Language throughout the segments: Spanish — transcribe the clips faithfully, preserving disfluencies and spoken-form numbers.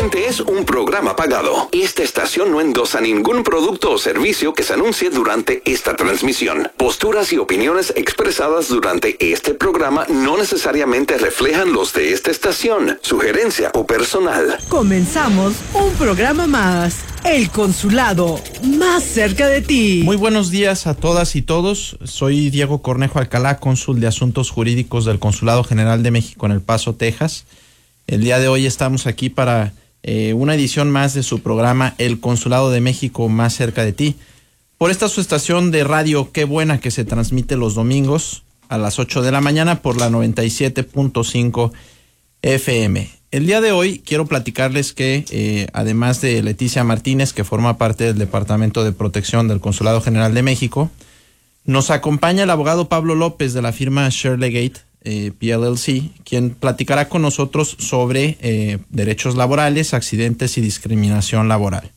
siguiente es un programa pagado. Esta estación no endosa ningún producto o servicio que se anuncie durante esta transmisión. Posturas y opiniones expresadas durante este programa no necesariamente reflejan los de esta estación, sugerencia o personal. Comenzamos un programa más. El Consulado, más cerca de ti. Muy buenos días a todas y todos. Soy Diego Cornejo Alcalá, cónsul de Asuntos Jurídicos del Consulado General de México en El Paso, Texas. El día de hoy estamos aquí para eh, una edición más de su programa El Consulado de México, más cerca de ti. Por esta su estación de radio, Qué Buena, que se transmite los domingos a las ocho de la mañana por la noventa y siete punto cinco F M. El día de hoy quiero platicarles que, eh, además de Leticia Martínez, que forma parte del Departamento de Protección del Consulado General de México, nos acompaña el abogado Pablo López de la firma Shirley Gate eh, P L L C, quien platicará con nosotros sobre eh, derechos laborales, accidentes y discriminación laboral.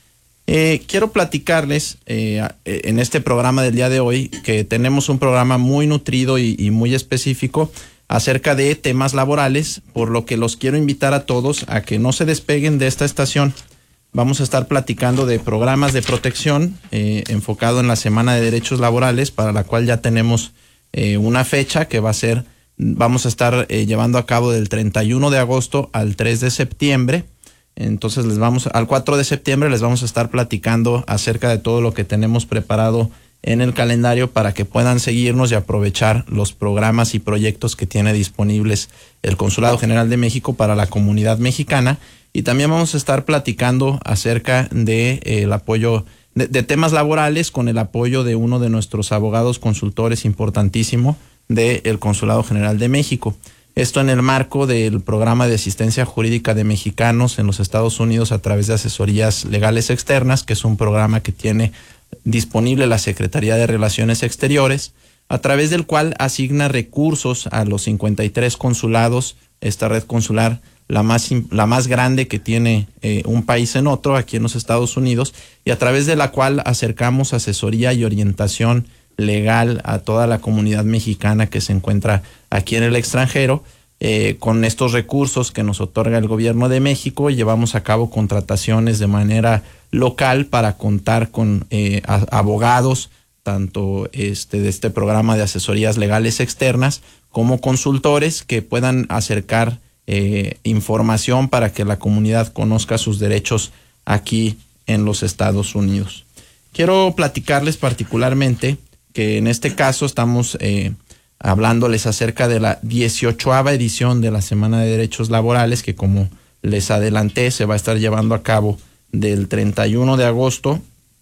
Eh, quiero platicarles eh, en este programa del día de hoy que tenemos un programa muy nutrido y, y muy específico acerca de temas laborales, por lo que los quiero invitar a todos a que no se despeguen de esta estación. Vamos a estar platicando de programas de protección eh, enfocado en la Semana de Derechos Laborales, para la cual ya tenemos eh, una fecha que va a ser, vamos a estar eh, llevando a cabo del treinta y uno de agosto al tres de septiembre. Entonces les vamos, al cuatro de septiembre les vamos a estar platicando acerca de todo lo que tenemos preparado en el calendario para que puedan seguirnos y aprovechar los programas y proyectos que tiene disponibles el Consulado General de México para la comunidad mexicana. Y también vamos a estar platicando acerca de eh, el apoyo de, de temas laborales con el apoyo de uno de nuestros abogados consultores importantísimo del Consulado General de México. Esto en el marco del programa de asistencia jurídica de mexicanos en los Estados Unidos a través de asesorías legales externas, que es un programa que tiene disponible la Secretaría de Relaciones Exteriores, a través del cual asigna recursos a los cincuenta y tres consulados, esta red consular la más, la más grande que tiene eh, un país en otro, aquí en los Estados Unidos, y a través de la cual acercamos asesoría y orientación legal a toda la comunidad mexicana que se encuentra aquí en el extranjero. Eh, con estos recursos que nos otorga el gobierno de México, llevamos a cabo contrataciones de manera local para contar con eh, a, abogados, tanto este, de este programa de asesorías legales externas, como consultores que puedan acercar eh, información para que la comunidad conozca sus derechos aquí en los Estados Unidos. Quiero platicarles particularmente que en este caso estamos eh, hablándoles acerca de la dieciochoava edición de la Semana de Derechos Laborales, que, como les adelanté, se va a estar llevando a cabo del treinta y uno de agosto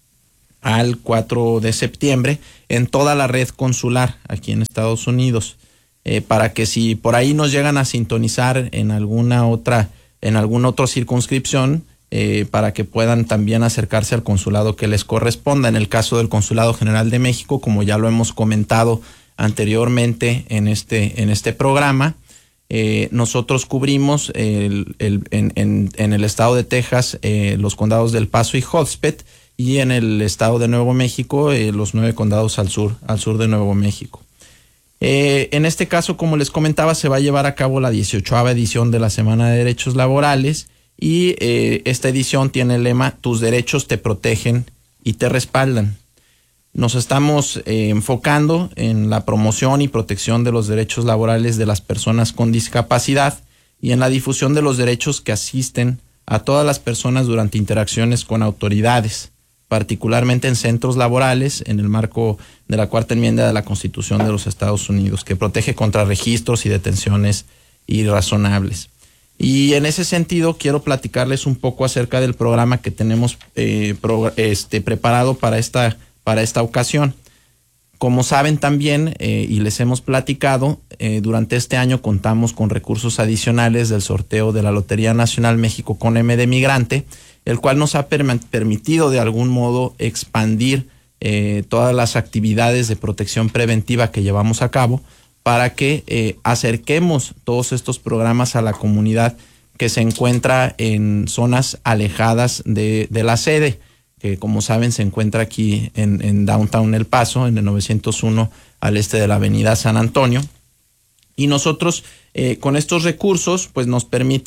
al cuatro de septiembre en toda la red consular aquí en Estados Unidos, eh, para que si por ahí nos llegan a sintonizar en alguna otra, en alguna otra circunscripción, eh, para que puedan también acercarse al consulado que les corresponda. En el caso del Consulado General de México, como ya lo hemos comentado anteriormente en este, en este programa, eh, nosotros cubrimos el, el, en, en, en el estado de Texas eh, los condados del Paso y Hudspeth, y en el estado de Nuevo México eh, los nueve condados al sur, al sur de Nuevo México. Eh, en este caso, como les comentaba, se va a llevar a cabo la dieciochoava edición de la Semana de Derechos Laborales, y eh, esta edición tiene el lema "Tus derechos te protegen y te respaldan". Nos estamos eh, enfocando en la promoción y protección de los derechos laborales de las personas con discapacidad y en la difusión de los derechos que asisten a todas las personas durante interacciones con autoridades, particularmente en centros laborales, en el marco de la Cuarta Enmienda de la Constitución de los Estados Unidos, que protege contra registros y detenciones irrazonables. Y en ese sentido quiero platicarles un poco acerca del programa que tenemos eh, pro, este, preparado para esta para esta ocasión. Como saben también, eh, y les hemos platicado, eh, durante este año contamos con recursos adicionales del sorteo de la Lotería Nacional México con M de Migrante, el cual nos ha per- permitido de algún modo expandir eh, todas las actividades de protección preventiva que llevamos a cabo, para que eh, acerquemos todos estos programas a la comunidad que se encuentra en zonas alejadas de, de la sede, que, como saben, se encuentra aquí en, en Downtown El Paso, en el novecientos uno al este de la avenida San Antonio. Y nosotros, eh, con estos recursos, pues nos permite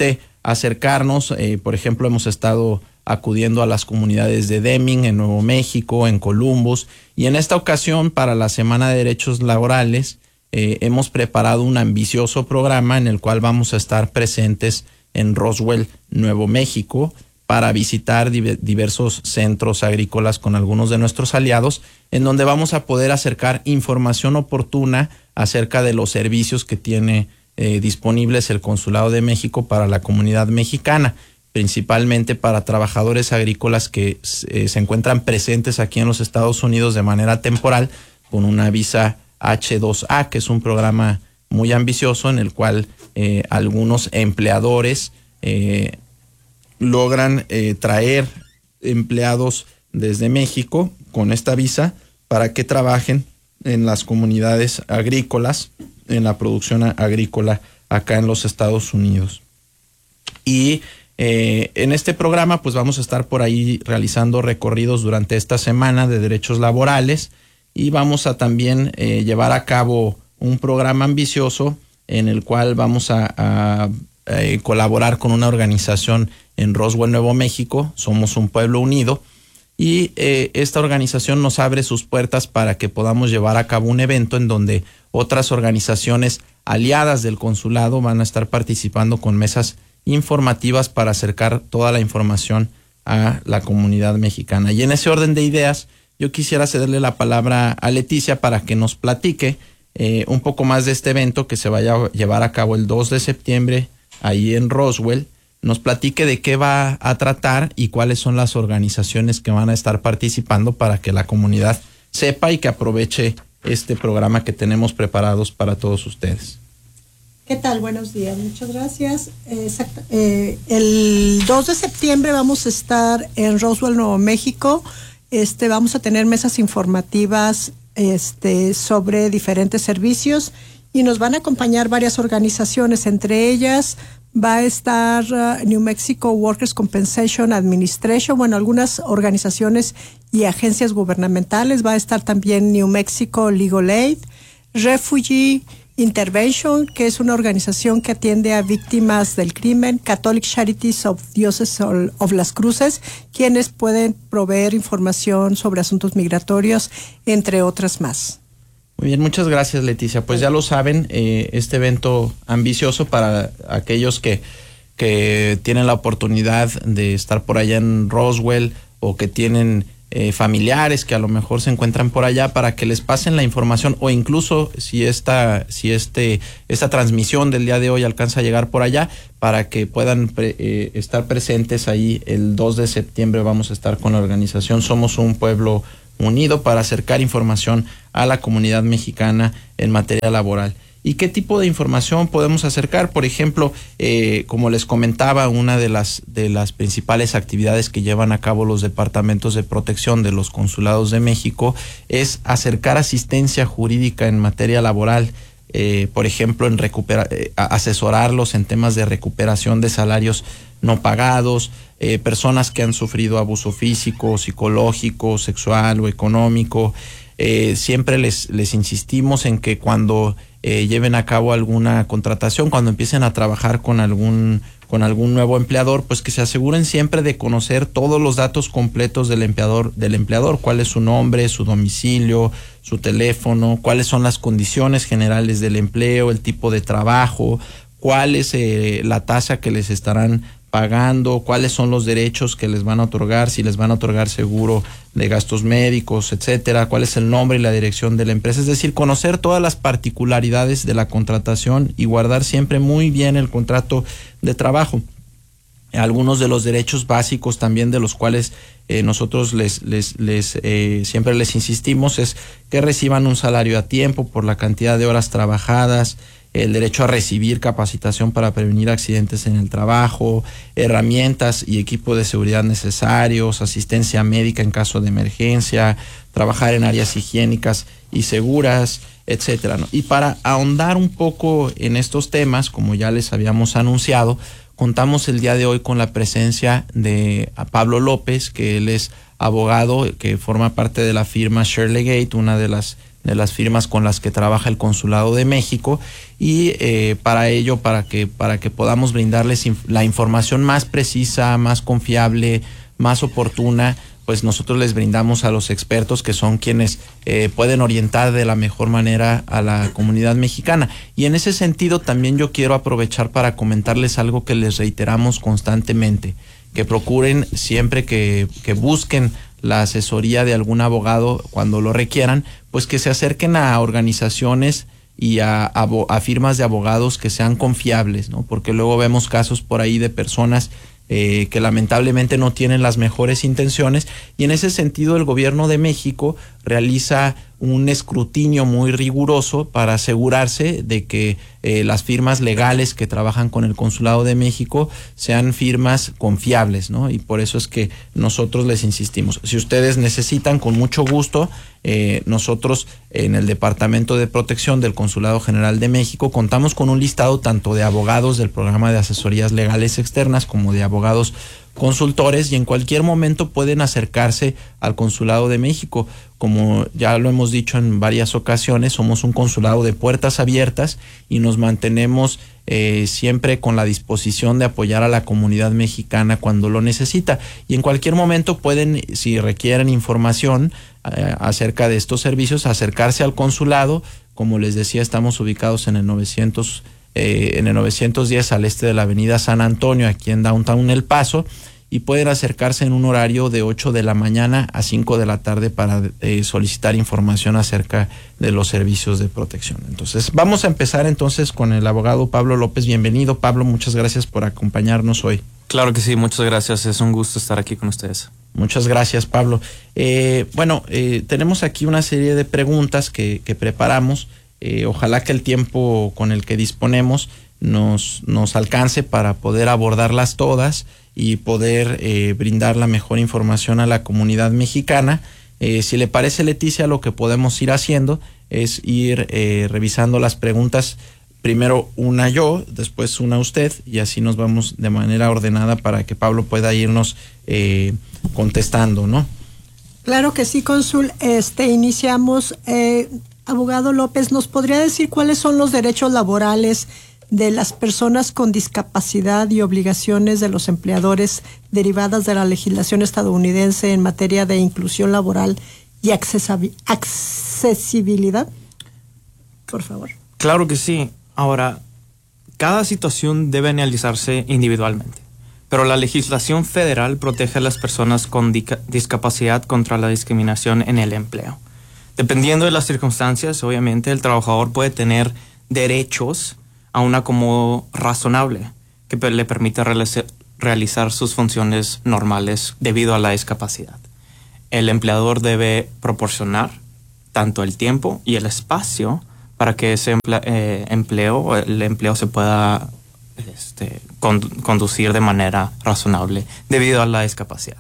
acercarnos. Eh, por ejemplo, hemos estado acudiendo a las comunidades de Deming, en Nuevo México, en Columbus, y en esta ocasión, para la Semana de Derechos Laborales, eh, hemos preparado un ambicioso programa en el cual vamos a estar presentes en Roswell, Nuevo México, para visitar div- diversos centros agrícolas con algunos de nuestros aliados, en donde vamos a poder acercar información oportuna acerca de los servicios que tiene eh, disponibles el Consulado de México para la comunidad mexicana, principalmente para trabajadores agrícolas que eh, se encuentran presentes aquí en los Estados Unidos de manera temporal con una visa H dos A, que es un programa muy ambicioso en el cual eh, algunos empleadores eh, logran eh, traer empleados desde México con esta visa para que trabajen en las comunidades agrícolas, en la producción agrícola acá en los Estados Unidos. Y Eh, en este programa pues vamos a estar por ahí realizando recorridos durante esta semana de derechos laborales y vamos a también eh, llevar a cabo un programa ambicioso en el cual vamos a, a, a colaborar con una organización en Roswell, Nuevo México. Somos un pueblo unido y eh, esta organización nos abre sus puertas para que podamos llevar a cabo un evento en donde otras organizaciones aliadas del consulado van a estar participando con mesas informativas para acercar toda la información a la comunidad mexicana. Y en ese orden de ideas, yo quisiera cederle la palabra a Leticia para que nos platique eh, un poco más de este evento que se vaya a llevar a cabo el dos de septiembre ahí en Roswell, nos platique de qué va a tratar y cuáles son las organizaciones que van a estar participando para que la comunidad sepa y que aproveche este programa que tenemos preparados para todos ustedes. ¿Qué tal? Buenos días, muchas gracias. Exacto. Eh, el dos de septiembre vamos a estar en Roswell, Nuevo México. Este, vamos a tener mesas informativas este, sobre diferentes servicios y nos van a acompañar varias organizaciones. Entre ellas va a estar uh, New Mexico Workers' Compensation Administration, bueno, algunas organizaciones y agencias gubernamentales. Va a estar también New Mexico Legal Aid, Refugee Intervention, que es una organización que atiende a víctimas del crimen, Catholic Charities of Diocese of Las Cruces, quienes pueden proveer información sobre asuntos migratorios, entre otras más. Muy bien, muchas gracias, Leticia. Pues ya lo saben, eh, este evento ambicioso para aquellos que, que tienen la oportunidad de estar por allá en Roswell o que tienen Eh, familiares que a lo mejor se encuentran por allá, para que les pasen la información, o incluso si esta si este esta transmisión del día de hoy alcanza a llegar por allá, para que puedan pre, eh, estar presentes ahí el dos de septiembre. Vamos a estar con la organización Somos un Pueblo Unido para acercar información a la comunidad mexicana en materia laboral. ¿Y qué tipo de información podemos acercar? Por ejemplo, eh, como les comentaba, una de las, de las principales actividades que llevan a cabo los departamentos de protección de los consulados de México es acercar asistencia jurídica en materia laboral. Eh, por ejemplo, en recupera, eh, asesorarlos en temas de recuperación de salarios no pagados, eh, personas que han sufrido abuso físico, psicológico, sexual o económico. Eh, siempre les, les insistimos en que cuando eh, lleven a cabo alguna contratación, cuando empiecen a trabajar con algún con algún nuevo empleador, pues que se aseguren siempre de conocer todos los datos completos del empleador, del empleador, cuál es su nombre, su domicilio, su teléfono, cuáles son las condiciones generales del empleo, el tipo de trabajo, cuál es eh, la tasa que les estarán pagando, cuáles son los derechos que les van a otorgar, si les van a otorgar seguro de gastos médicos, etcétera, cuál es el nombre y la dirección de la empresa. Es decir, conocer todas las particularidades de la contratación y guardar siempre muy bien el contrato de trabajo. Algunos de los derechos básicos también de los cuales eh, nosotros les, les, les eh, siempre les insistimos es que reciban un salario a tiempo por la cantidad de horas trabajadas, el derecho a recibir capacitación para prevenir accidentes en el trabajo, herramientas y equipo de seguridad necesarios, asistencia médica en caso de emergencia, trabajar en áreas higiénicas y seguras, etcétera, ¿no? Y para ahondar un poco en estos temas, como ya les habíamos anunciado, contamos el día de hoy con la presencia de Pablo López, que él es abogado, que forma parte de la firma Shirley Gate, una de las de las firmas con las que trabaja el Consulado de México, y eh, para ello, para que, para que podamos brindarles inf- la información más precisa, más confiable, más oportuna, pues nosotros les brindamos a los expertos, que son quienes eh, pueden orientar de la mejor manera a la comunidad mexicana. Y en ese sentido también yo quiero aprovechar para comentarles algo que les reiteramos constantemente, que procuren siempre que, que busquen la asesoría de algún abogado cuando lo requieran, pues que se acerquen a organizaciones y a, a, a firmas de abogados que sean confiables, ¿no? Porque luego vemos casos por ahí de personas Eh, que lamentablemente no tienen las mejores intenciones, y en ese sentido el gobierno de México realiza un escrutinio muy riguroso para asegurarse de que eh, las firmas legales que trabajan con el Consulado de México sean firmas confiables, ¿no? Y por eso es que nosotros les insistimos. Si ustedes necesitan, con mucho gusto, eh, nosotros en el Departamento de Protección del Consulado General de México contamos con un listado tanto de abogados del programa de asesorías legales externas como de abogados consultores, y en cualquier momento pueden acercarse al Consulado de México. Como ya lo hemos dicho en varias ocasiones, somos un consulado de puertas abiertas y nos mantenemos eh, siempre con la disposición de apoyar a la comunidad mexicana cuando lo necesita, y en cualquier momento pueden, si requieren información eh, acerca de estos servicios, acercarse al consulado. Como les decía, estamos ubicados en el novecientos Eh, en el novecientos diez al este de la avenida San Antonio, aquí en Downtown El Paso, y pueden acercarse en un horario de ocho de la mañana a cinco de la tarde para eh, solicitar información acerca de los servicios de protección. Entonces, vamos a empezar entonces con el abogado Pablo López. Bienvenido, Pablo, muchas gracias por acompañarnos hoy. Claro que sí, muchas gracias, es un gusto estar aquí con ustedes. Muchas gracias, Pablo. Eh, bueno, eh, tenemos aquí una serie de preguntas que, que preparamos. Eh, ojalá que el tiempo con el que disponemos nos, nos alcance para poder abordarlas todas y poder eh, brindar la mejor información a la comunidad mexicana. Eh, si le parece, Leticia, lo que podemos ir haciendo es ir eh, revisando las preguntas, primero una yo, después una usted, y así nos vamos de manera ordenada para que Pablo pueda irnos eh, contestando, ¿no? Claro que sí, cónsul. Este, iniciamos... Eh, Abogado López, ¿nos podría decir cuáles son los derechos laborales de las personas con discapacidad y obligaciones de los empleadores derivadas de la legislación estadounidense en materia de inclusión laboral y accesibilidad? Por favor. Claro que sí. Ahora, cada situación debe analizarse individualmente, pero la legislación federal protege a las personas con discapacidad contra la discriminación en el empleo. Dependiendo de las circunstancias, obviamente, el trabajador puede tener derechos a un acomodo razonable que le permita realizar sus funciones normales debido a la discapacidad. El empleador debe proporcionar tanto el tiempo y el espacio para que ese emple eh, empleo, el empleo se pueda este, condu conducir de manera razonable debido a la discapacidad.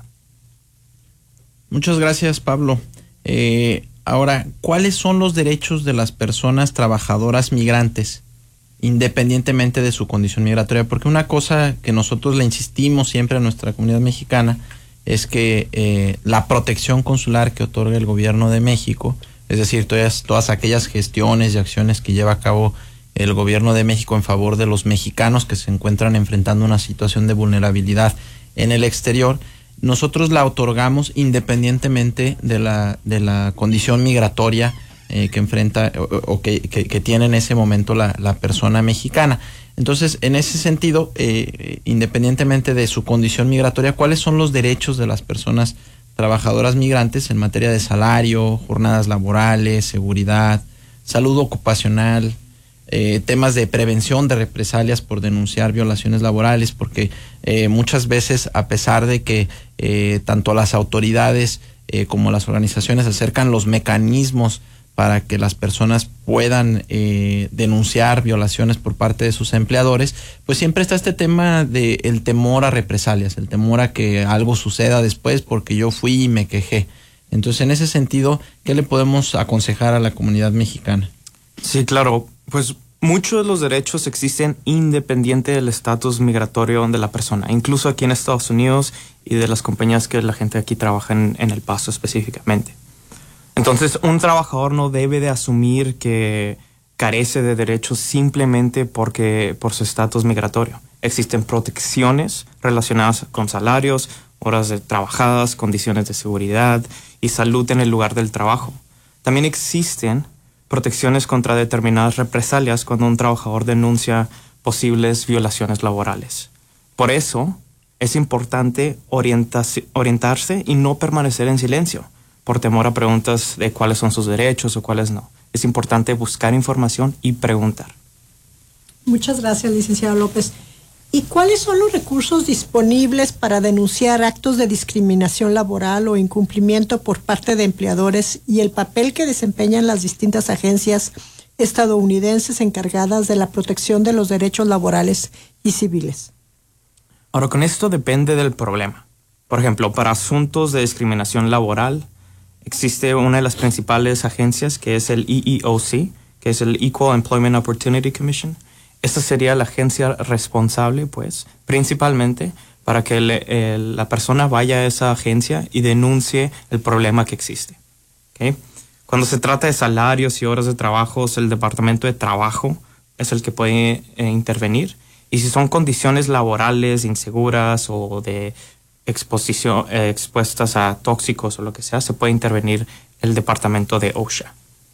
Muchas gracias, Pablo. Eh, Ahora, ¿cuáles son los derechos de las personas trabajadoras migrantes, independientemente de su condición migratoria? Porque una cosa que nosotros le insistimos siempre a nuestra comunidad mexicana es que eh, la protección consular que otorga el gobierno de México, es decir, todas, todas aquellas gestiones y acciones que lleva a cabo el gobierno de México en favor de los mexicanos que se encuentran enfrentando una situación de vulnerabilidad en el exterior, nosotros la otorgamos independientemente de la de la condición migratoria eh, que enfrenta o, o que, que, que tiene en ese momento la, la persona mexicana. Entonces, en ese sentido, eh, independientemente de su condición migratoria, ¿cuáles son los derechos de las personas trabajadoras migrantes en materia de salario, jornadas laborales, seguridad, salud ocupacional, Eh, temas de prevención de represalias por denunciar violaciones laborales? Porque eh, muchas veces, a pesar de que eh, tanto las autoridades eh, como las organizaciones acercan los mecanismos para que las personas puedan eh, denunciar violaciones por parte de sus empleadores, pues siempre está este tema de el temor a represalias, el temor a que algo suceda después porque yo fui y me quejé. Entonces, en ese sentido, ¿qué le podemos aconsejar a la comunidad mexicana? Sí, claro. Pues muchos de los derechos existen independiente del estatus migratorio de la persona, incluso aquí en Estados Unidos y de las compañías que la gente aquí trabaja en, en El Paso específicamente. Entonces, un trabajador no debe de asumir que carece de derechos simplemente porque por su estatus migratorio. Existen protecciones relacionadas con salarios, horas de trabajadas, condiciones de seguridad y salud en el lugar del trabajo. También existen protecciones contra determinadas represalias cuando un trabajador denuncia posibles violaciones laborales. Por eso, es importante orientarse, orientarse y no permanecer en silencio por temor a preguntas de cuáles son sus derechos o cuáles no. Es importante buscar información y preguntar. Muchas gracias, licenciado López. ¿Y cuáles son los recursos disponibles para denunciar actos de discriminación laboral o incumplimiento por parte de empleadores y el papel que desempeñan las distintas agencias estadounidenses encargadas de la protección de los derechos laborales y civiles? Ahora, con esto depende del problema. Por ejemplo, para asuntos de discriminación laboral, existe una de las principales agencias que es el E E O C, que es el Equal Employment Opportunity Commission. Esta sería la agencia responsable, pues, principalmente para que el, el, la persona vaya a esa agencia y denuncie el problema que existe. ¿Okay? Cuando se trata de salarios y horas de trabajo, el Departamento de Trabajo es el que puede eh, intervenir. Y si son condiciones laborales inseguras o de exposición, eh, expuestas a tóxicos o lo que sea, se puede intervenir el Departamento de OSHA.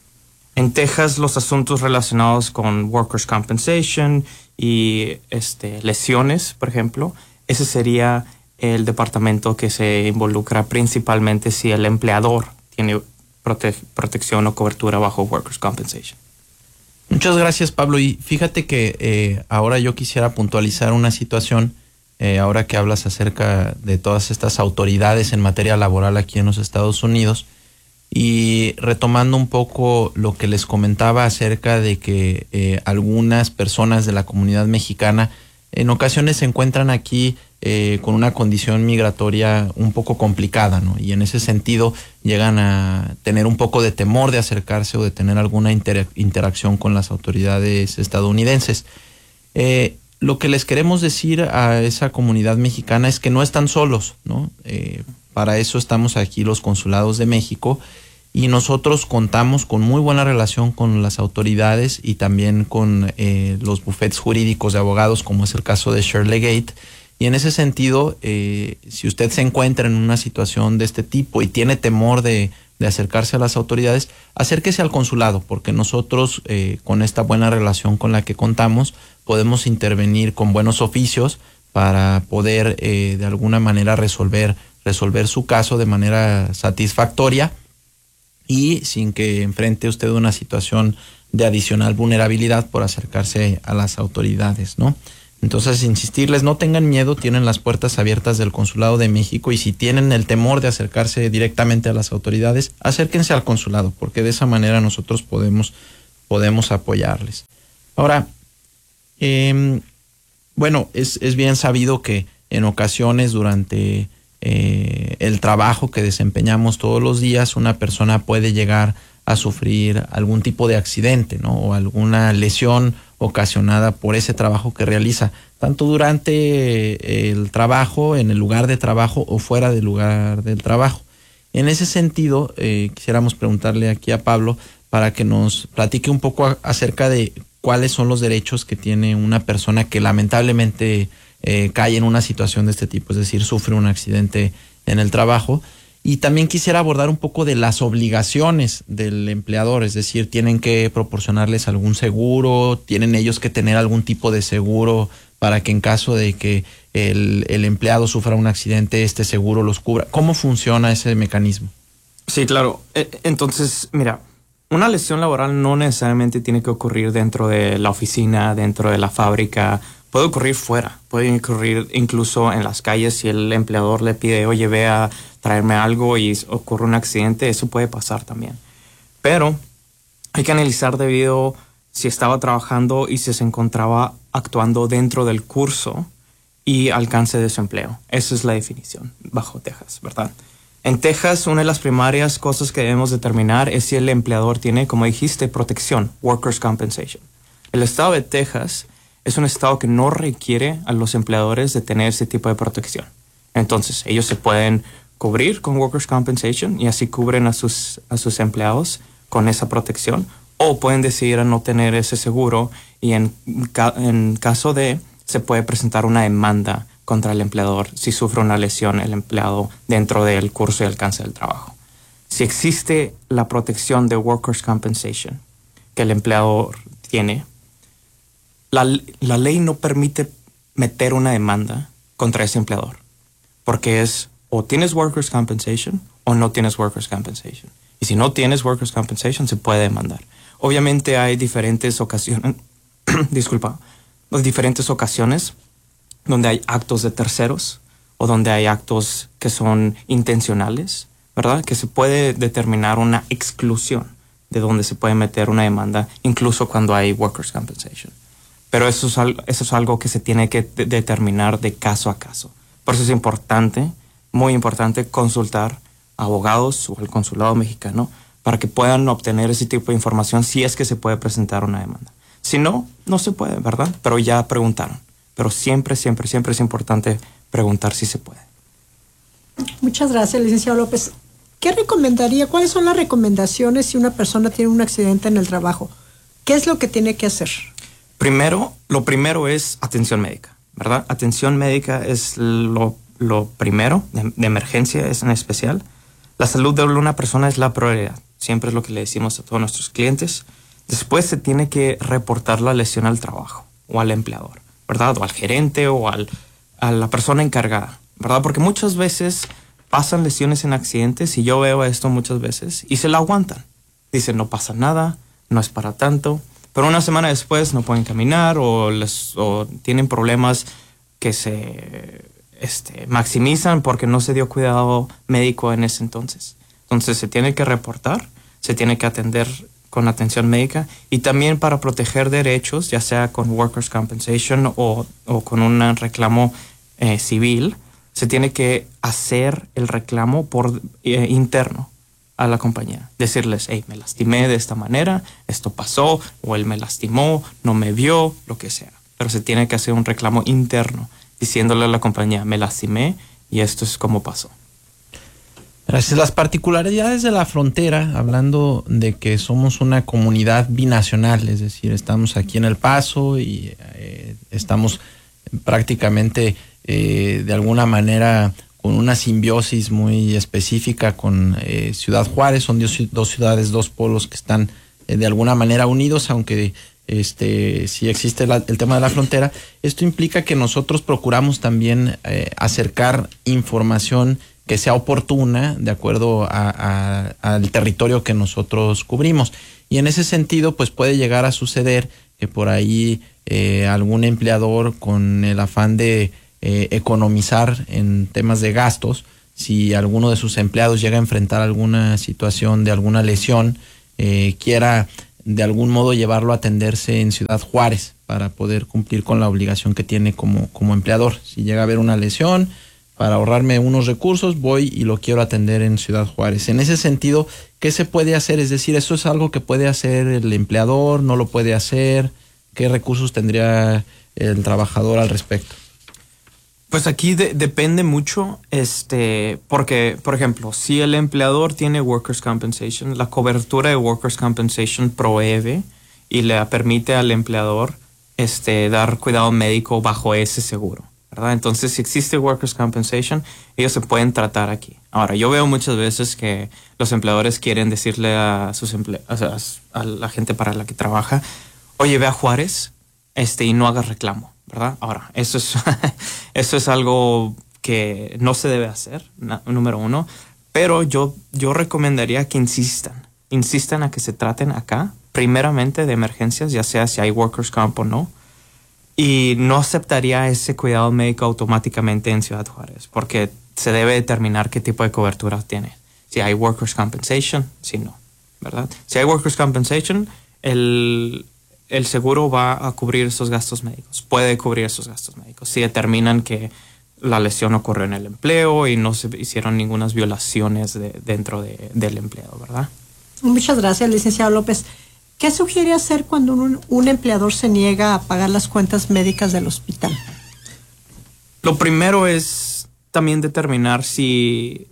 En Texas, los asuntos relacionados con workers' compensation y este, lesiones, por ejemplo, ese sería el departamento que se involucra principalmente si el empleador tiene prote- protección o cobertura bajo workers' compensation. Muchas gracias, Pablo. Y fíjate que eh, ahora yo quisiera puntualizar una situación, eh, ahora que hablas acerca de todas estas autoridades en materia laboral aquí en los Estados Unidos. Y retomando un poco lo que les comentaba acerca de que eh, algunas personas de la comunidad mexicana en ocasiones se encuentran aquí eh, con una condición migratoria un poco complicada, ¿no? Y en ese sentido llegan a tener un poco de temor de acercarse o de tener alguna inter- interacción con las autoridades estadounidenses. Eh, lo que les queremos decir a esa comunidad mexicana es que no están solos, ¿no? Eh, Para eso estamos aquí los consulados de México y nosotros contamos con muy buena relación con las autoridades y también con eh, los bufetes jurídicos de abogados, como es el caso de Shirley Gate. Y en ese sentido, eh, si usted se encuentra en una situación de este tipo y tiene temor de, de acercarse a las autoridades, acérquese al consulado, porque nosotros eh, con esta buena relación con la que contamos podemos intervenir con buenos oficios para poder eh, de alguna manera resolver resolver su caso de manera satisfactoria y sin que enfrente usted una situación de adicional vulnerabilidad por acercarse a las autoridades, ¿no? Entonces, insistirles, no tengan miedo, tienen las puertas abiertas del Consulado de México y si tienen el temor de acercarse directamente a las autoridades, acérquense al consulado, porque de esa manera nosotros podemos, podemos apoyarles. Ahora, eh, bueno, es, es bien sabido que en ocasiones durante Eh, el trabajo que desempeñamos todos los días, una persona puede llegar a sufrir algún tipo de accidente, ¿no? O alguna lesión ocasionada por ese trabajo que realiza, tanto durante el trabajo, en el lugar de trabajo o fuera del lugar del trabajo. En ese sentido, eh, quisiéramos preguntarle aquí a Pablo para que nos platique un poco a, acerca de cuáles son los derechos que tiene una persona que lamentablemente Eh, cae en una situación de este tipo, es decir, sufre un accidente en el trabajo. Y también quisiera abordar un poco de las obligaciones del empleador, es decir, tienen que proporcionarles algún seguro, tienen ellos que tener algún tipo de seguro para que en caso de que el, el empleado sufra un accidente, este seguro los cubra. ¿Cómo funciona ese mecanismo? Sí, claro. Entonces, mira, una lesión laboral no necesariamente tiene que ocurrir dentro de la oficina, dentro de la fábrica. Puede ocurrir fuera, puede ocurrir incluso en las calles si el empleador le pide, oye, ve a traerme algo y ocurre un accidente, eso puede pasar también. Pero hay que analizar debido si estaba trabajando y si se encontraba actuando dentro del curso y alcance de su empleo. Esa es la definición bajo Texas, ¿verdad? En Texas, una de las primarias cosas que debemos determinar es si el empleador tiene, como dijiste, protección, workers' compensation. El estado de Texas es un estado que no requiere a los empleadores de tener ese tipo de protección. Entonces, ellos se pueden cubrir con Workers' Compensation y así cubren a sus, a sus empleados con esa protección, o pueden decidir a no tener ese seguro y en, ca en caso de, se puede presentar una demanda contra el empleador si sufre una lesión el empleado dentro del curso y alcance del trabajo. Si existe la protección de Workers' Compensation que el empleador tiene, la, la ley no permite meter una demanda contra ese empleador, porque es o tienes Workers' Compensation o no tienes Workers' Compensation. Y si no tienes Workers' Compensation, se puede demandar. Obviamente hay diferentes ocasiones, disculpa, diferentes ocasiones donde hay actos de terceros o donde hay actos que son intencionales, ¿verdad? Que se puede determinar una exclusión de donde se puede meter una demanda, incluso cuando hay Workers' Compensation. Pero eso es, algo, eso es algo que se tiene que de determinar de caso a caso. Por eso es importante, muy importante, consultar a abogados o al consulado mexicano para que puedan obtener ese tipo de información si es que se puede presentar una demanda. Si no, no se puede, ¿verdad? Pero ya preguntaron. Pero siempre, siempre, siempre es importante preguntar si se puede. Muchas gracias, licenciado López. ¿Qué recomendaría? ¿Cuáles son las recomendaciones si una persona tiene un accidente en el trabajo? ¿Qué es lo que tiene que hacer? Primero, lo primero es atención médica, ¿verdad? Atención médica es lo, lo primero, de, de emergencia es en especial. La salud de una persona es la prioridad. Siempre es lo que le decimos a todos nuestros clientes. Después se tiene que reportar la lesión al trabajo o al empleador, ¿verdad? O al gerente o al, a la persona encargada, ¿verdad? Porque muchas veces pasan lesiones en accidentes y yo veo esto muchas veces y se la aguantan. Dicen, no pasa nada, no es para tanto. Pero una semana después no pueden caminar o, les, o tienen problemas que se este, maximizan porque no se dio cuidado médico en ese entonces. Entonces se tiene que reportar, se tiene que atender con atención médica y también para proteger derechos, ya sea con Workers' Compensation o, o con un reclamo eh, civil, se tiene que hacer el reclamo por eh, interno a la compañía. Decirles, hey, me lastimé de esta manera, esto pasó, o él me lastimó, no me vio, lo que sea. Pero se tiene que hacer un reclamo interno, diciéndole a la compañía, me lastimé y esto es como pasó. Gracias. Las particularidades de la frontera, hablando de que somos una comunidad binacional, es decir, estamos aquí en El Paso y eh, estamos prácticamente eh, de alguna manera con una simbiosis muy específica con eh, Ciudad Juárez. Son dos, dos ciudades, dos polos que están eh, de alguna manera unidos, aunque este sí existe la, el tema de la frontera. Esto implica que nosotros procuramos también eh, acercar información que sea oportuna de acuerdo a, a, al territorio que nosotros cubrimos. Y en ese sentido, pues puede llegar a suceder que por ahí eh, algún empleador con el afán de Eh, economizar en temas de gastos, si alguno de sus empleados llega a enfrentar alguna situación de alguna lesión, eh, quiera de algún modo llevarlo a atenderse en Ciudad Juárez para poder cumplir con la obligación que tiene como, como empleador. Si llega a haber una lesión, para ahorrarme unos recursos, voy y lo quiero atender en Ciudad Juárez. En ese sentido, ¿qué se puede hacer? Es decir, ¿eso es algo que puede hacer el empleador? ¿No lo puede hacer? ¿Qué recursos tendría el trabajador al respecto? Pues aquí de, depende mucho, este, porque, por ejemplo, si el empleador tiene Workers' Compensation, la cobertura de Workers' Compensation provee y le permite al empleador este, dar cuidado médico bajo ese seguro, ¿verdad? Entonces, si existe Workers' Compensation, ellos se pueden tratar aquí. Ahora, yo veo muchas veces que los empleadores quieren decirle a sus emple o sea, a la gente para la que trabaja, oye, ve a Juárez este, y no hagas reclamo, ¿verdad? Ahora, eso es, eso es algo que no se debe hacer, número uno, pero yo, yo recomendaría que insistan, insistan a que se traten acá, primeramente de emergencias, ya sea si hay Workers' Comp o no, y no aceptaría ese cuidado médico automáticamente en Ciudad Juárez, porque se debe determinar qué tipo de cobertura tiene. Si hay Workers' Compensation, si no, ¿verdad? Si hay Workers' Compensation, el... el seguro va a cubrir esos gastos médicos, puede cubrir esos gastos médicos. Si determinan que la lesión ocurrió en el empleo y no se hicieron ninguna violaciones de, dentro de, del empleo, ¿verdad? Muchas gracias, licenciado López. ¿Qué sugiere hacer cuando un, un empleador se niega a pagar las cuentas médicas del hospital? Lo primero es también determinar si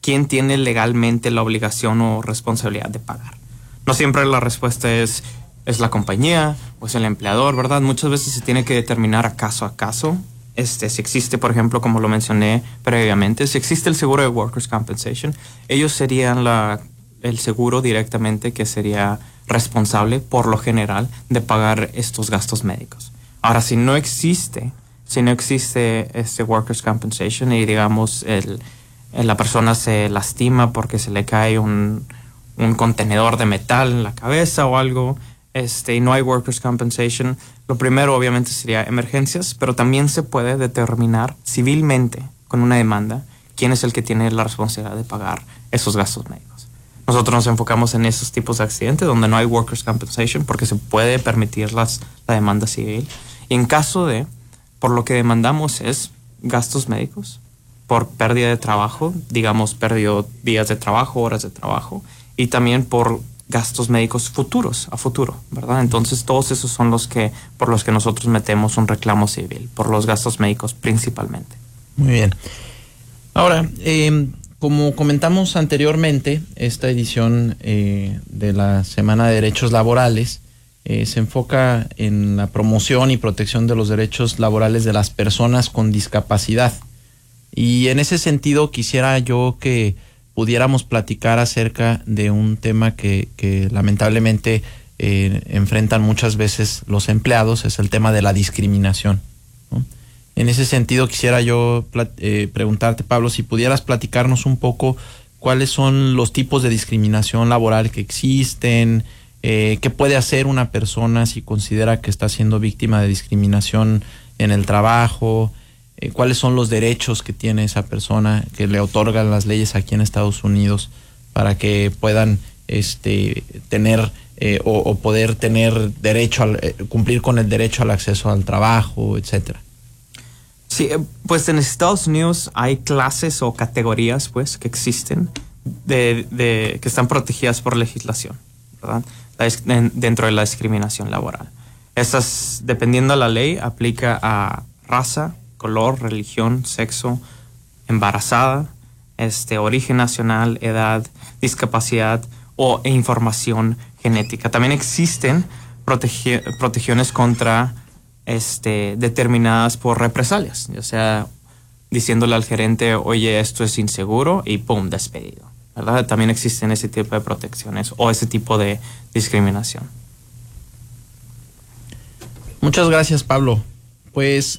quién tiene legalmente la obligación o responsabilidad de pagar. No siempre la respuesta es, es la compañía o es el empleador, ¿verdad? Muchas veces se tiene que determinar a caso a caso. Este, si existe, por ejemplo, como lo mencioné previamente, si existe el seguro de Workers' Compensation, ellos serían la, el seguro directamente que sería responsable, por lo general, de pagar estos gastos médicos. Ahora, si no existe, si no existe este Workers' Compensation y, digamos, el, la persona se lastima porque se le cae un, un contenedor de metal en la cabeza o algo, este, y no hay Workers' Compensation, lo primero obviamente sería emergencias, pero también se puede determinar civilmente con una demanda quién es el que tiene la responsabilidad de pagar esos gastos médicos. Nosotros nos enfocamos en esos tipos de accidentes donde no hay Workers' Compensation porque se puede permitir las, la demanda civil. Y en caso de, por lo que demandamos es gastos médicos por pérdida de trabajo, digamos, perdió días de trabajo, horas de trabajo, y también por gastos médicos futuros, a futuro, ¿verdad? Entonces todos esos son los que, por los que nosotros metemos un reclamo civil, por los gastos médicos principalmente. Muy bien. Ahora, eh, como comentamos anteriormente, esta edición eh, de la Semana de Derechos Laborales eh, se enfoca en la promoción y protección de los derechos laborales de las personas con discapacidad. Y en ese sentido quisiera yo que pudiéramos platicar acerca de un tema que, que lamentablemente eh, enfrentan muchas veces los empleados, es el tema de la discriminación, ¿no? En ese sentido quisiera yo eh, preguntarte, Pablo, si pudieras platicarnos un poco cuáles son los tipos de discriminación laboral que existen, eh, qué puede hacer una persona si considera que está siendo víctima de discriminación en el trabajo, Eh, cuáles son los derechos que tiene esa persona que le otorgan las leyes aquí en Estados Unidos para que puedan este tener eh, o, o poder tener derecho al eh, cumplir con el derecho al acceso al trabajo, etcétera. Sí, pues en Estados Unidos hay clases o categorías pues que existen de, de que están protegidas por legislación, ¿verdad? La, dentro de la discriminación laboral. Estas, dependiendo de la ley, aplica a raza, color, religión, sexo, embarazada, este, origen nacional, edad, discapacidad o e información genética. También existen protegi- protecciones contra este, determinadas por represalias, ya sea diciéndole al gerente, oye, esto es inseguro y pum, despedido, ¿verdad? También existen ese tipo de protecciones o ese tipo de discriminación. Muchas gracias, Pablo. Pues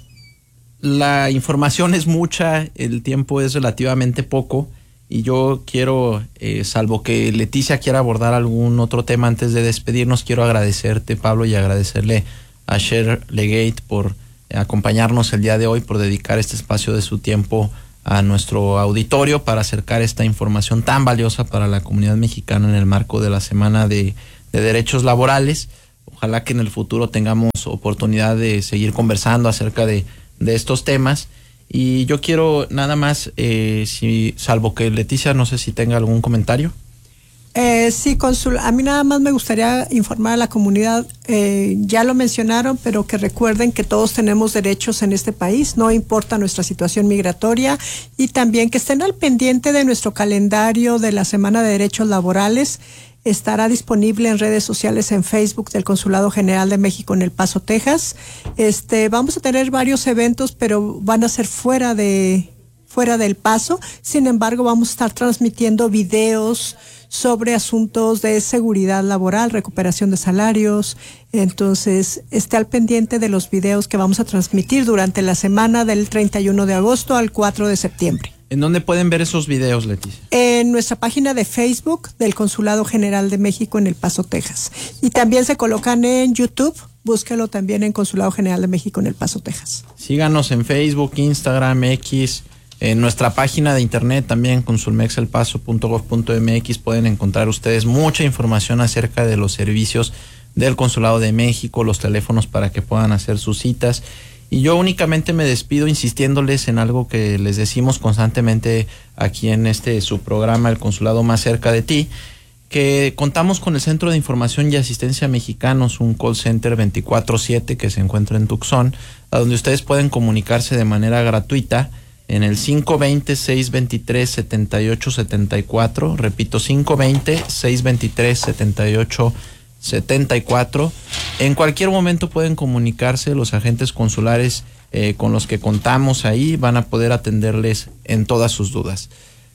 la información es mucha, el tiempo es relativamente poco y yo quiero, eh, salvo que Leticia quiera abordar algún otro tema antes de despedirnos, quiero agradecerte, Pablo, y agradecerle a Cher Legate por acompañarnos el día de hoy, por dedicar este espacio de su tiempo a nuestro auditorio para acercar esta información tan valiosa para la comunidad mexicana en el marco de la Semana de, de Derechos Laborales. Ojalá que en el futuro tengamos oportunidad de seguir conversando acerca de de estos temas, y yo quiero nada más, eh, si salvo que Leticia, no sé si tenga algún comentario. Eh, sí, cónsul, a mí nada más me gustaría informar a la comunidad, eh, ya lo mencionaron, pero que recuerden que todos tenemos derechos en este país, no importa nuestra situación migratoria, y también que estén al pendiente de nuestro calendario de la Semana de Derechos Laborales. Estará disponible en redes sociales, en Facebook del Consulado General de México en El Paso, Texas. Este, vamos a tener varios eventos, pero van a ser fuera de fuera del Paso. Sin embargo, vamos a estar transmitiendo videos sobre asuntos de seguridad laboral, recuperación de salarios. Entonces, esté al pendiente de los videos que vamos a transmitir durante la semana del treinta y uno de agosto al cuatro de septiembre. ¿En dónde pueden ver esos videos, Leticia? En nuestra página de Facebook del Consulado General de México en El Paso, Texas. Y también se colocan en YouTube. Búsquelo también en Consulado General de México en El Paso, Texas. Síganos en Facebook, Instagram, X, en nuestra página de internet también, consulmex el paso punto gov punto m x. Pueden encontrar ustedes mucha información acerca de los servicios del Consulado de México, los teléfonos para que puedan hacer sus citas. Y yo únicamente me despido insistiéndoles en algo que les decimos constantemente aquí en este su programa, El Consulado Más Cerca de Ti, que contamos con el Centro de Información y Asistencia Mexicanos, un call center veinticuatro siete que se encuentra en Tucson, a donde ustedes pueden comunicarse de manera gratuita en el cinco dos cero, seis dos tres, siete ocho siete cuatro. Repito, cinco dos cero, seis dos tres, siete ocho siete cuatro. En cualquier momento pueden comunicarse los agentes consulares eh, con los que contamos ahí. Van a poder atenderles en todas sus dudas.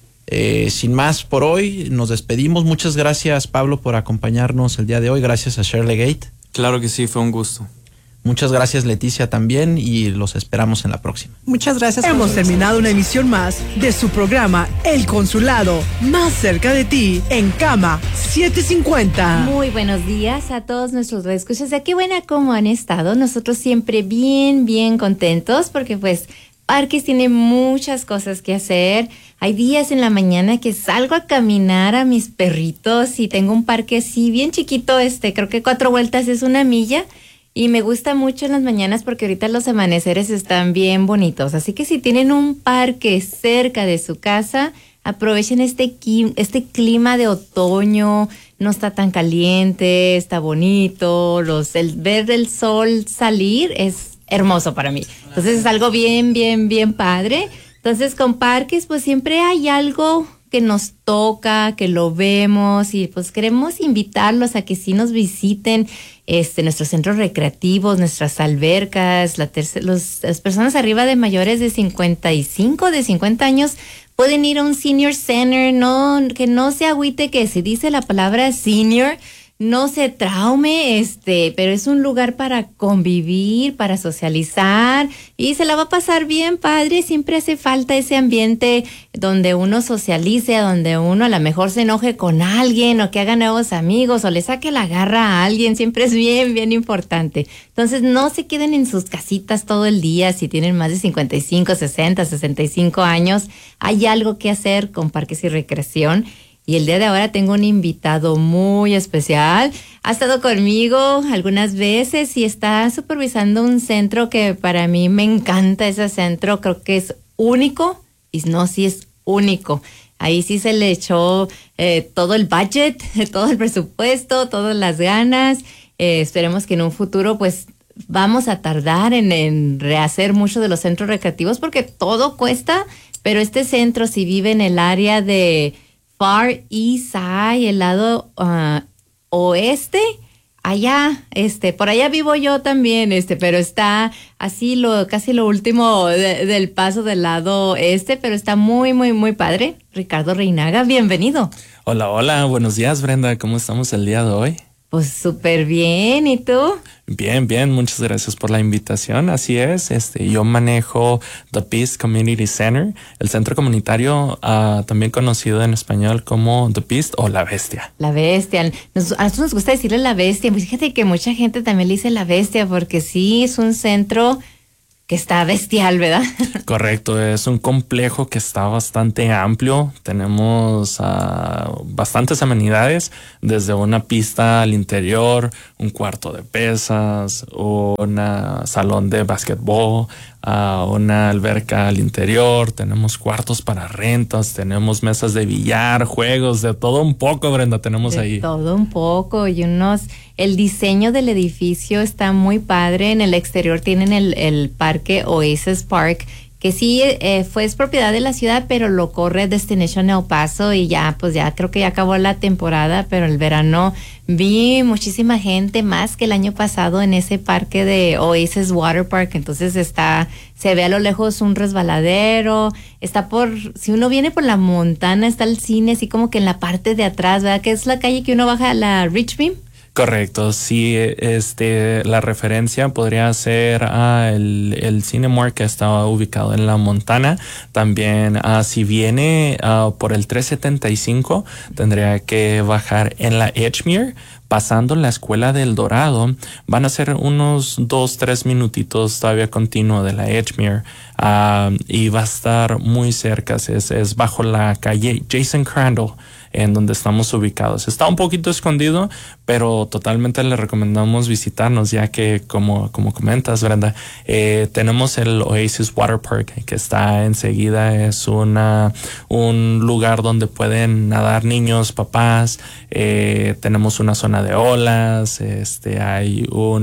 Eh, sin más por hoy, nos despedimos. Muchas gracias, Pablo, por acompañarnos el día de hoy. Gracias a Shirley Gate. Claro que sí, fue un gusto. Muchas gracias, Leticia, también, y los esperamos en la próxima. Muchas gracias. Hemos terminado una emisión más de su programa El Consulado, más cerca de ti, en Cama setecientos cincuenta. Muy buenos días a todos nuestros radioescuchas. Qué buena cómo han estado. Nosotros siempre bien, bien contentos porque pues Parques tiene muchas cosas que hacer. Hay días en la mañana que salgo a caminar a mis perritos y tengo un parque así bien chiquito, este, creo que cuatro vueltas es una milla. Y me gusta mucho en las mañanas porque ahorita los amaneceres están bien bonitos. Así que si tienen un parque cerca de su casa, aprovechen este, este clima de otoño. No está tan caliente, está bonito. Los, el ver el sol salir es hermoso para mí. Entonces es algo bien, bien, bien padre. Entonces con parques pues siempre hay algo que nos toca, que lo vemos y pues queremos invitarlos a que sí nos visiten este, nuestros centros recreativos, nuestras albercas, la tercera, los, las personas arriba de mayores de cincuenta y cinco, de cincuenta años pueden ir a un senior center, no, que no se agüite que se dice la palabra senior, no se traume, este, pero es un lugar para convivir, para socializar y se la va a pasar bien, padre. Siempre hace falta ese ambiente donde uno socialice, donde uno a lo mejor se enoje con alguien o que haga nuevos amigos o le saque la garra a alguien. Siempre es bien, bien importante. Entonces no se queden en sus casitas todo el día. Si tienen más de cincuenta y cinco, sesenta, sesenta y cinco años, hay algo que hacer con Parques y Recreación. Y el día de ahora tengo un invitado muy especial. Ha estado conmigo algunas veces y está supervisando un centro que para mí me encanta ese centro. Creo que es único y no, sí es único. Ahí sí se le echó eh, todo el budget, todo el presupuesto, todas las ganas. Eh, esperemos que en un futuro pues vamos a tardar en, en rehacer muchos de los centros recreativos porque todo cuesta. Pero este centro, si vive en el área de Far East Side, el lado uh, oeste, allá, este, por allá vivo yo también, este, pero está así lo, casi lo último de, del paso del lado este, pero está muy, muy, muy padre. Ricardo Reinaga, bienvenido. Hola, hola, buenos días, Brenda, ¿cómo estamos el día de hoy? Pues súper bien, ¿y tú? Bien, bien, muchas gracias por la invitación. Así es, este, yo manejo The Beast Community Center, el centro comunitario uh, también conocido en español como The Beast o La Bestia. La Bestia, nos, a nosotros nos gusta decirle La Bestia, pues fíjate que mucha gente también le dice La Bestia porque sí, es un centro que está bestial, ¿verdad? Correcto, es un complejo que está bastante amplio. Tenemos uh, bastantes amenidades, desde una pista al interior, un cuarto de pesas, un salón de básquetbol, uh, una alberca al interior, tenemos cuartos para rentas, tenemos mesas de billar, juegos, de todo un poco, Brenda, tenemos de ahí. Todo un poco y unos... El diseño del edificio está muy padre. En el exterior tienen el, el parque Oasis Park, que sí eh, fue es propiedad de la ciudad, pero lo corre Destination El Paso y ya, pues ya creo que ya acabó la temporada, pero el verano vi muchísima gente, más que el año pasado en ese parque de Oasis Water Park. Entonces está, se ve a lo lejos un resbaladero, está por, si uno viene por la montana, está el cine así como que en la parte de atrás, ¿verdad? Que es la calle que uno baja a la Richmond. Correcto, sí, este, la referencia podría ser a el, el Cinemark que está ubicado en la Montana. También, uh, si viene uh, por el trescientos setenta y cinco, tendría que bajar en la Edgemere, pasando la Escuela del Dorado. Van a ser unos dos, tres minutitos todavía continuo de la Edgemere, uh, y va a estar muy cerca, es, es bajo la calle Jason Crandall, en donde estamos ubicados. Está un poquito escondido, pero totalmente le recomendamos visitarnos, ya que como, como comentas, Brenda, eh, tenemos el Oasis Water Park que está enseguida. Es una, un lugar donde pueden nadar niños, papás. Eh, tenemos una zona de olas, este, hay un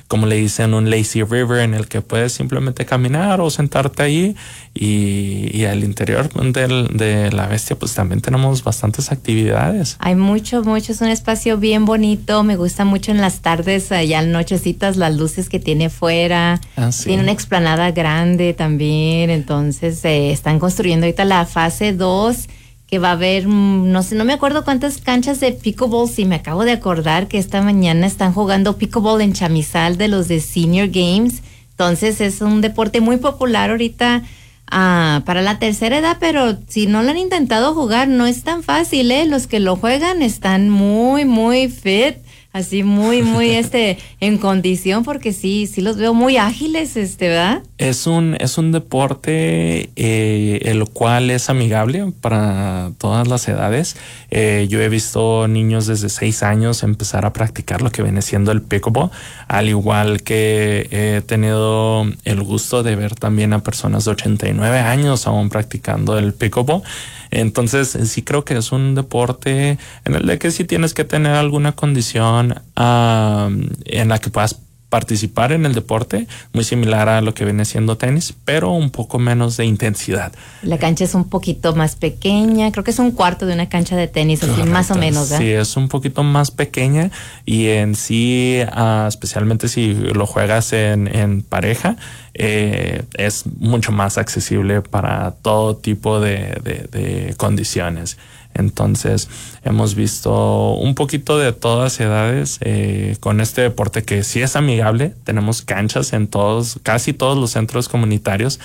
como le dicen, un lazy river en el que puedes simplemente caminar o sentarte ahí. Y, y al interior del, de la bestia pues también tenemos bastantes actividades. Hay mucho, mucho, es un espacio bien bonito, me gusta mucho en las tardes, allá en nochecitas, las luces que tiene fuera, ah, sí. Tiene una explanada grande también, entonces eh, están construyendo ahorita la fase dos, que va a haber, no sé, no me acuerdo cuántas canchas de pickleball, sí me acabo de acordar que esta mañana están jugando pickleball en Chamizal de los de Senior Games, entonces es un deporte muy popular ahorita. Ah, para la tercera edad, pero si no lo han intentado jugar, no es tan fácil, ¿eh? Los que lo juegan están muy, muy fit, así muy, muy, este, en condición, porque sí, sí los veo muy ágiles, este, ¿verdad? Es un, es un deporte eh, el cual es amigable para todas las edades. Eh, yo he visto niños desde seis años empezar a practicar lo que viene siendo el pickleball, al igual que he tenido el gusto de ver también a personas de ochenta y nueve años aún practicando el pickleball. Entonces sí creo que es un deporte en el de que sí tienes que tener alguna condición uh, en la que puedas participar en el deporte, muy similar a lo que viene siendo tenis, pero un poco menos de intensidad. La cancha es un poquito más pequeña, creo que es un cuarto de una cancha de tenis, así Correcto. Más o menos, ¿verdad? Sí, es un poquito más pequeña y en sí, uh, especialmente si lo juegas en, en pareja, eh, es mucho más accesible para todo tipo de, de, de condiciones. Entonces hemos visto un poquito de todas edades eh, con este deporte que sí es amigable. Tenemos canchas en todos, casi todos los centros comunitarios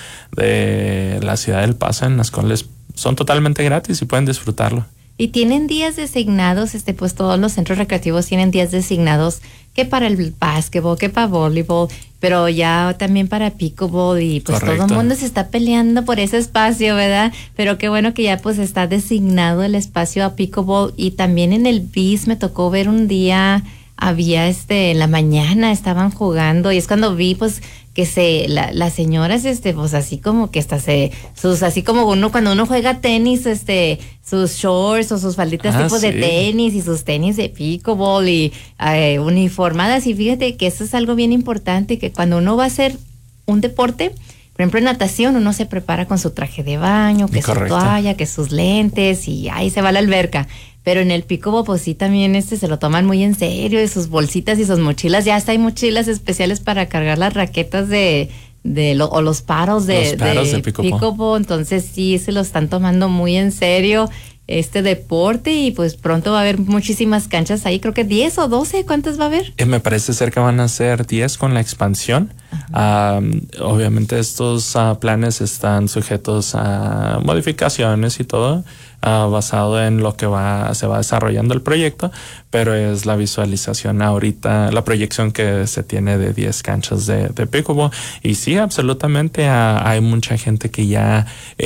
de la ciudad del Paso, en las cuales son totalmente gratis y pueden disfrutarlo. Y tienen días designados, este, pues todos los centros recreativos tienen días designados, que para el básquetbol, que para voleibol, pero ya también para pickleball, y pues Correcto. Todo el mundo se está peleando por ese espacio, ¿verdad? Pero qué bueno que ya pues está designado el espacio a pickleball. Y también en el B I S me tocó ver un día, había este, en la mañana estaban jugando, y es cuando vi pues que se, la, las señoras, este, pues así como que hasta se, sus, así como uno, cuando uno juega tenis, este, sus shorts o sus falditas ah, tipo sí. de tenis y sus tenis de pickleball y eh, uniformadas, y fíjate que eso es algo bien importante, que cuando uno va a hacer un deporte, por ejemplo en natación, uno se prepara con su traje de baño, que Correcto. su toalla, que sus lentes, y ahí se va a la alberca. Pero en el pickleball, pues sí, también este se lo toman muy en serio, y sus bolsitas y sus mochilas, ya hasta hay mochilas especiales para cargar las raquetas de, de lo, o los paros de, Los paros de, de pickleball. pickleball. Entonces sí, se lo están tomando muy en serio este deporte, y pues pronto va a haber muchísimas canchas ahí, creo que diez o doce, ¿cuántas va a haber? Eh, me parece ser que van a ser diez con la expansión. Um, obviamente estos uh, planes están sujetos a modificaciones y todo, uh, basado en lo que va se va desarrollando el proyecto, pero es la visualización ahorita, la proyección que se tiene de diez canchas de, de pickleball. Y sí, absolutamente uh, hay mucha gente que ya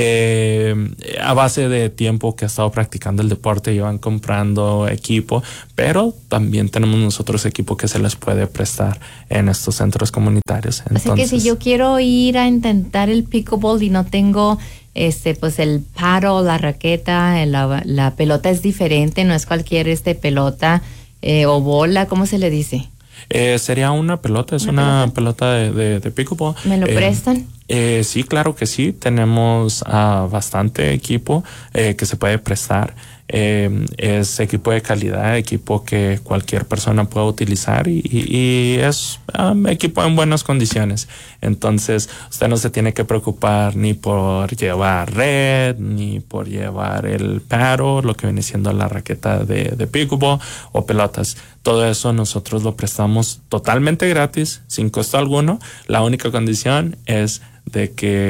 eh, a base de tiempo que ha estado practicando el deporte llevan comprando equipo, pero también tenemos nosotros equipo que se les puede prestar en estos centros comunitarios. Entonces, así que si yo quiero ir a intentar el pickleball y no tengo este pues el paro, la raqueta, la, la pelota es diferente, no es cualquier este pelota eh, o bola, ¿cómo se le dice? Eh, sería una pelota, es ¿Una una pelota, pelota de, de, de pickleball. ¿Me lo eh, prestan? Eh, sí, claro que sí. Tenemos uh, bastante equipo eh, que se puede prestar. Eh, es equipo de calidad, equipo que cualquier persona pueda utilizar, y, y, y es um, equipo en buenas condiciones. Entonces, usted no se tiene que preocupar ni por llevar red, ni por llevar el paro, lo que viene siendo la raqueta de, de pickleball o pelotas. Todo eso nosotros lo prestamos totalmente gratis, sin costo alguno. La única condición es de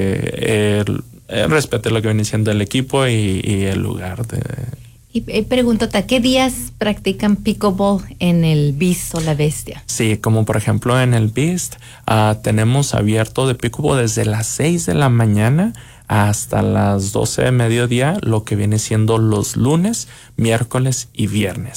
que el, el respete lo que viene siendo el equipo y, y el lugar de... Y, y pregunto, ¿qué días practican pickleball en el Beast o la Bestia? Sí, como por ejemplo en el Beast, uh, tenemos abierto de pickleball desde las seis de la mañana hasta las doce de mediodía, lo que viene siendo los lunes, miércoles y viernes.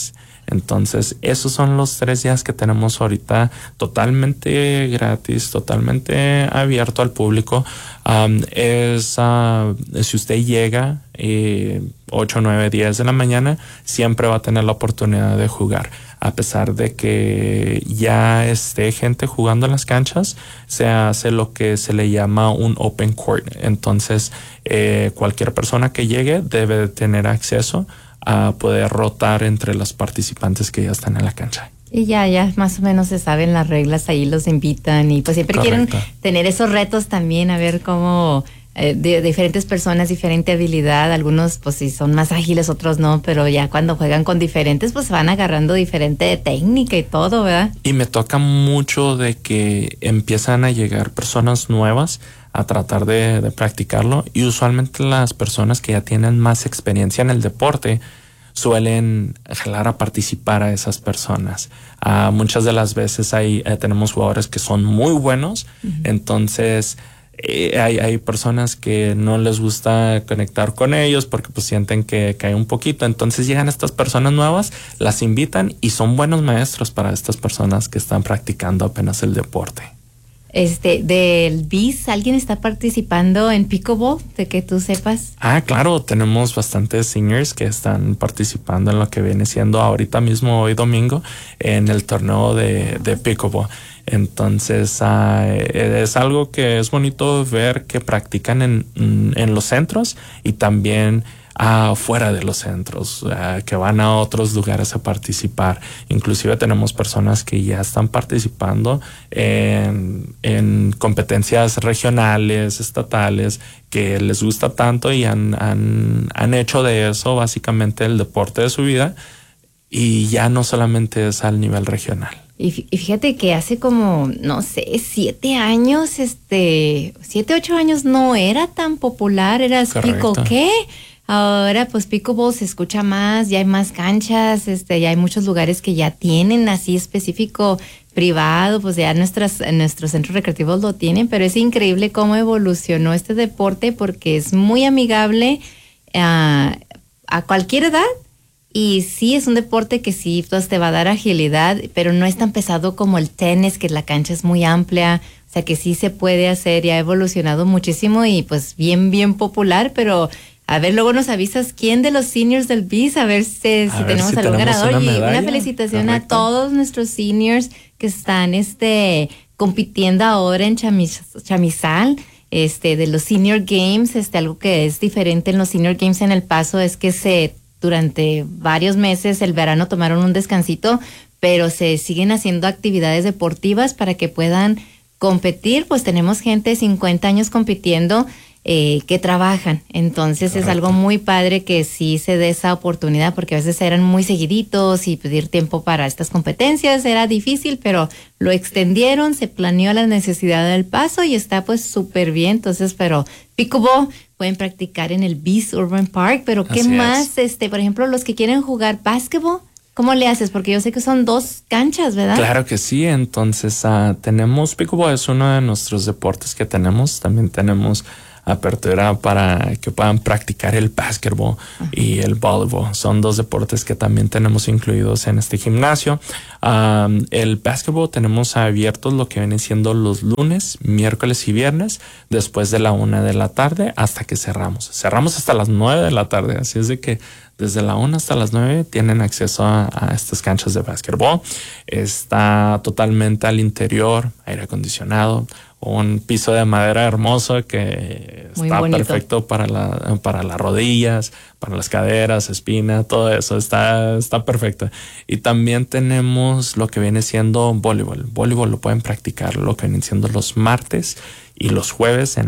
Entonces, esos son los tres días que tenemos ahorita totalmente gratis, totalmente abierto al público. Um, es, uh, si usted llega eh, ocho, nueve, diez de la mañana, siempre va a tener la oportunidad de jugar. A pesar de que ya esté gente jugando en las canchas, se hace lo que se le llama un open court. Entonces, eh, cualquier persona que llegue debe de tener acceso a poder rotar entre los participantes que ya están en la cancha. Y ya, ya más o menos se saben las reglas, ahí los invitan y pues siempre Correcto. quieren tener esos retos también, a ver cómo eh, de, de diferentes personas, diferente habilidad, algunos pues sí son más ágiles, otros no, pero ya cuando juegan con diferentes pues van agarrando diferente técnica y todo, ¿verdad? Y me toca mucho de que empiezan a llegar personas nuevas a tratar de, de practicarlo, y usualmente las personas que ya tienen más experiencia en el deporte suelen jalar a participar a esas personas. Uh, muchas de las veces hay, eh, tenemos jugadores que son muy buenos, uh-huh. entonces eh, hay, hay personas que no les gusta conectar con ellos porque pues sienten que cae un poquito, entonces llegan estas personas nuevas, las invitan y son buenos maestros para estas personas que están practicando apenas el deporte. Este, del B I S, ¿alguien está participando en pickleball? De que tú sepas. Ah, claro, tenemos bastantes seniors que están participando en lo que viene siendo ahorita mismo, hoy domingo, en el torneo de, de pickleball. Entonces, uh, es algo que es bonito ver que practican en, en los centros y también uh, fuera de los centros, uh, que van a otros lugares a participar. Inclusive tenemos personas que ya están participando en, en competencias regionales, estatales, que les gusta tanto y han, han, han hecho de eso básicamente el deporte de su vida, y ya no solamente es al nivel regional. Y fíjate que hace como, no sé, siete años, este, siete, ocho años no era tan popular, era pico, ¿qué? Ahora pues pickleball se escucha más, ya hay más canchas, este, ya hay muchos lugares que ya tienen así específico privado, pues ya nuestras, nuestros centros recreativos lo tienen, pero es increíble cómo evolucionó este deporte porque es muy amigable uh, a cualquier edad. Y sí, es un deporte que sí, pues te va a dar agilidad, pero no es tan pesado como el tenis, que la cancha es muy amplia. O sea, que sí se puede hacer y ha evolucionado muchísimo y pues bien, bien popular. Pero a ver, luego nos avisas quién de los seniors del B I S, a ver si, a si ver tenemos si algún tenemos ganador. Una y una felicitación Correcto. A todos nuestros seniors que están este compitiendo ahora en Chamis, Chamizal. Este, de los Senior Games, este, algo que es diferente en los Senior Games en El Paso es que se durante varios meses, el verano tomaron un descansito, pero se siguen haciendo actividades deportivas para que puedan competir. Pues tenemos gente de cincuenta años compitiendo eh, que trabajan. Entonces Correcto. Es algo muy padre que sí se dé esa oportunidad, porque a veces eran muy seguiditos y pedir tiempo para estas competencias era difícil, pero lo extendieron, se planeó la necesidad del Paso y está pues súper bien. Entonces, pero pickleball pueden practicar en el B I S Urban Park, pero ¿qué Así más? Es. Este, por ejemplo, los que quieren jugar básquetbol, ¿cómo le haces? Porque yo sé que son dos canchas, ¿verdad? Claro que sí. Entonces, uh, tenemos pickleball, es uno de nuestros deportes que tenemos. También tenemos apertura para que puedan practicar el básquetbol uh-huh. y el voleibol. Son dos deportes que también tenemos incluidos en este gimnasio. Um, el básquetbol tenemos abiertos lo que viene siendo los lunes, miércoles y viernes, después de la una de la tarde hasta que cerramos. Cerramos hasta las nueve de la tarde, así es de que desde la una hasta las nueve tienen acceso a, a estas canchas de básquetbol. Está totalmente al interior, aire acondicionado, un piso de madera hermoso que Muy está bonito. Perfecto para la, para las rodillas, para las caderas, espina, todo eso está, está perfecto. Y también tenemos lo que viene siendo voleibol. Voleibol lo pueden practicar lo que vienen siendo los martes y los jueves en